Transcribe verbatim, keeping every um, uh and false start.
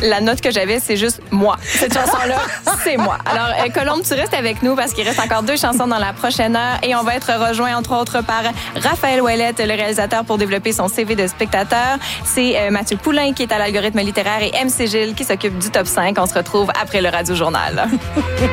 la note que j'avais, c'est juste moi. Cette chanson-là, c'est moi. Alors, euh, Colombe, tu restes avec nous parce qu'il reste encore deux chansons dans la prochaine heure et on va être rejoint, entre autres, par Raphaël Ouellette, le réalisateur, pour développer son C V de spectateur. C'est euh, Mathieu Poulain qui est à l'algorithme littéraire et M C Gilles qui s'occupe du top cinq. On se retrouve après le Radio Journal.